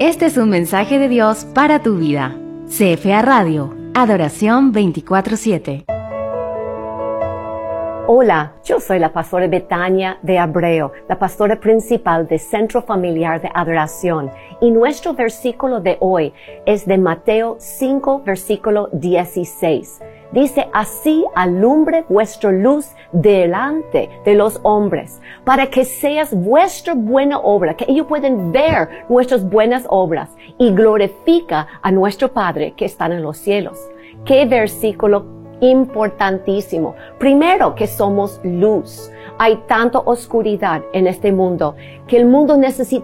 Este es un mensaje de Dios para tu vida. CFA Radio, Adoración 24/7. Hola, yo soy la pastora Betania de Abreu, la pastora principal del Centro Familiar de Adoración, y nuestro versículo de hoy es de Mateo 5, versículo 16. Dice, así alumbre vuestra luz delante de los hombres, para que seas vuestra buena obra, que ellos pueden ver nuestras buenas obras y glorifica a nuestro Padre que está en los cielos. ¡Qué versículo importantísimo! Primero, que somos luz. Hay tanta oscuridad en este mundo que el mundo necesita